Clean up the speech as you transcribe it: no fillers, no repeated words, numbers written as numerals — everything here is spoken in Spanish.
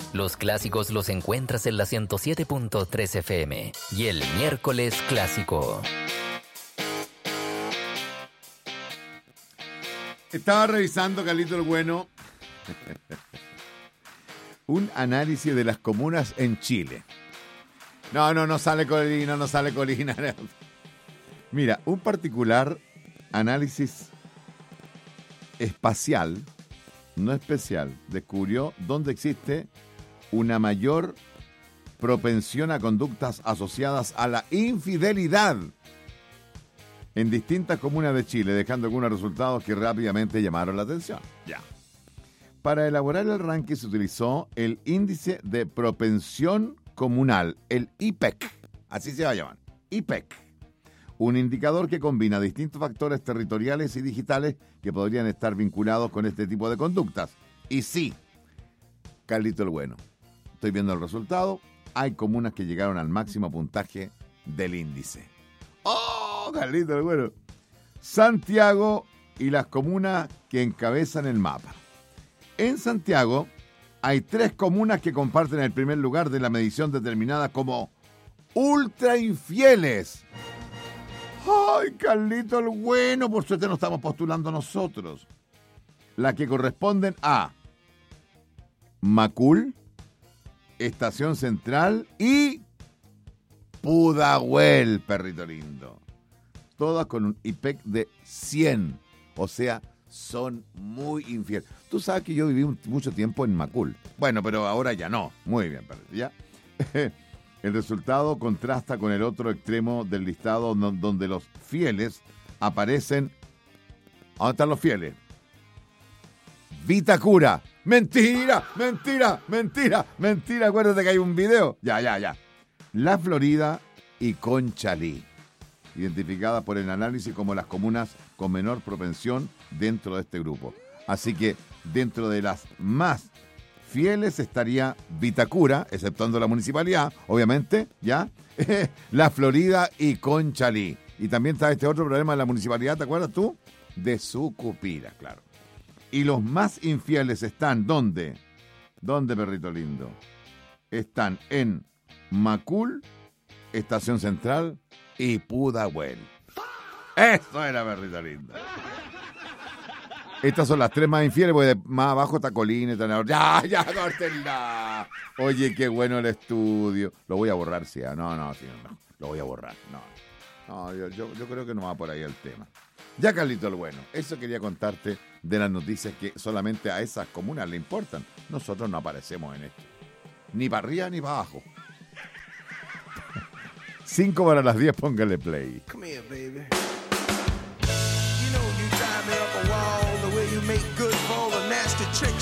Los clásicos los encuentras en la 107.3 FM y el miércoles clásico. Estaba revisando, Carlito el Bueno, un análisis de las comunas en Chile. No sale Colina. Mira, un particular análisis espacial, no especial, descubrió dónde existe una mayor propensión a conductas asociadas a la infidelidad en distintas comunas de Chile, dejando algunos resultados que rápidamente llamaron la atención. Ya. Para elaborar el ranking se utilizó el índice de propensión comunal, el IPEC, así se va a llamar, IPEC, un indicador que combina distintos factores territoriales y digitales que podrían estar vinculados con este tipo de conductas. Y sí, Carlito el Bueno, estoy viendo el resultado, hay comunas que llegaron al máximo puntaje del índice. ¡Oh, Carlito el Bueno! Santiago y las comunas que encabezan el mapa. En Santiago hay 3 comunas que comparten el primer lugar de la medición determinada como ultra infieles. ¡Ay, Carlito el Bueno! Por suerte no estamos postulando nosotros. Las que corresponden a Macul, Estación Central y Pudahuel, perrito lindo. Todas con un IPEC de 100. O sea, son muy infieles. Tú sabes que yo viví mucho tiempo en Macul. Bueno, pero ahora ya no. Muy bien, perrito, ¿ya? El resultado contrasta con el otro extremo del listado donde los fieles aparecen. ¿Dónde están los fieles? Vitacura. Mentira. Acuérdate que hay un video. Ya. La Florida y Conchalí, identificadas por el análisis como las comunas con menor propensión dentro de este grupo. Así que dentro de las más fieles estaría Vitacura, exceptuando la municipalidad, obviamente, ¿ya? La Florida y Conchalí. Y también está este otro problema de la municipalidad, ¿te acuerdas tú? De Sucupira, claro. Y los más infieles están, ¿dónde? ¿Dónde, perrito lindo? Están en Macul, Estación Central y Pudahuel. Eso era, perrito lindo. Estas son las 3 más infieles, porque más abajo está Colina, está... Ya, córtenla. Oye, qué bueno el estudio. Lo voy a borrar, sí. No, lo voy a borrar. No, yo creo que no va por ahí el tema. Ya, Carlito el Bueno, eso quería contarte de las noticias que solamente a esas comunas le importan. Nosotros no aparecemos en esto. Ni para arriba ni para abajo. 5 para las 10, póngale play. Come here, baby.